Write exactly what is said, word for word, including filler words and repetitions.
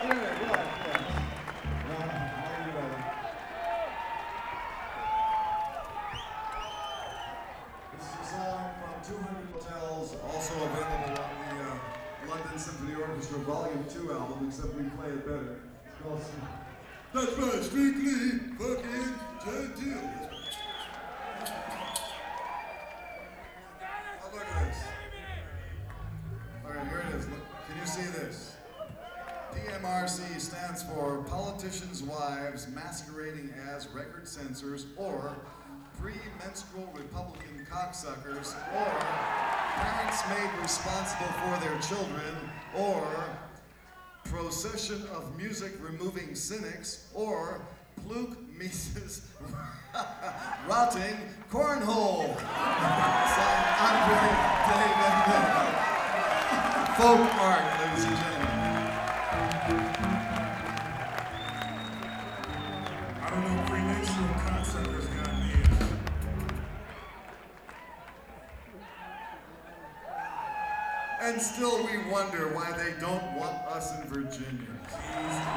two hundred Hotels, also available on the uh, London Symphony Orchestra Volume two album, except we play it better. It's called, that's right, Strictly Fucking Gentile. Oh, look at this. Alright, here it is. Look, can you see this? P M R C stands for Politicians' Wives Masquerading as Record Censors, or Pre-Menstrual Republican Cocksuckers, or Parents Made Responsible for Their Children, or Procession of Music Removing Cynics, or Pluke Mises Rotting Cornhole. Signed, Andre David. Folk art, ladies and gentlemen. I don't know, pre-menstrual cocksuckers got me. And still we wonder why they don't want us in Virginia. Jeez.